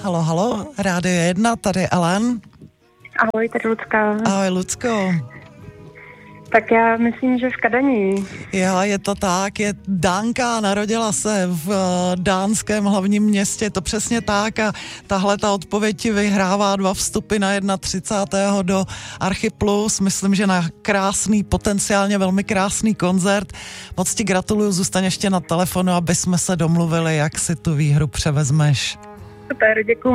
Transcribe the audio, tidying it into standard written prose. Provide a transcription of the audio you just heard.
Halo, halo, Rádio 1, tady Ellen. Ahoj, tady Lucka. Ahoj, Lucko. Tak já myslím, že v Kadani. Jo, je to tak, je Dánka, narodila se v dánském hlavním městě, je to přesně tak a tahle ta odpověď ti vyhrává 2 vstupy na 31. do Archiplus, myslím, že na krásný, potenciálně velmi krásný koncert. Moc ti gratuluju, zůstaň ještě na telefonu, aby jsme se domluvili, jak si tu výhru převezmeš. Super, děkuju.